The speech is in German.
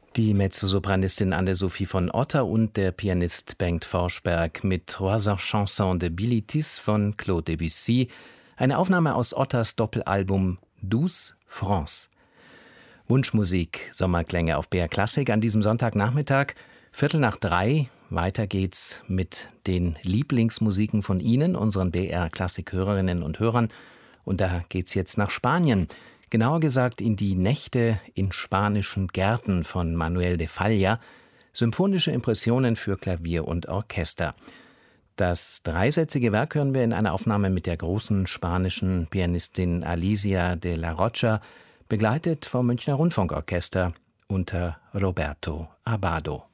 Die Mezzosopranistin Anne-Sophie von Otter und der Pianist Bengt Forsberg mit Trois Chansons de Bilitis von Claude Debussy, eine Aufnahme aus Otters Doppelalbum Douce France. Wunschmusik, Sommerklänge auf BR Klassik an diesem Sonntagnachmittag, 2:45. Weiter geht's mit den Lieblingsmusiken von Ihnen, unseren BR Klassik-Hörerinnen und Hörern. Und da geht's jetzt nach Spanien. Genauer gesagt in die Nächte in spanischen Gärten von Manuel de Falla, symphonische Impressionen für Klavier und Orchester. Das dreisätzige Werk hören wir in einer Aufnahme mit der großen spanischen Pianistin Alicia de la Rocha, begleitet vom Münchner Rundfunkorchester unter Roberto Abbado.